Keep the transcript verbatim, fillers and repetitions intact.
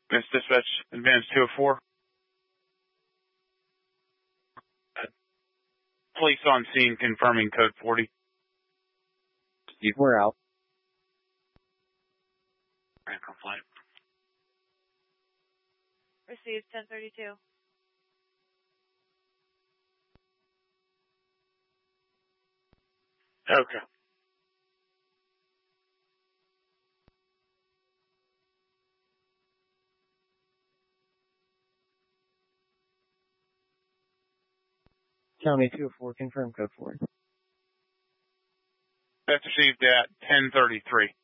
Miss Dispatch, Advance two oh four. Police on scene confirming code forty. Steve, we're out. Flight. Received ten thirty-two. Okay. County two oh four, confirm code forty. That's received at ten thirty-three.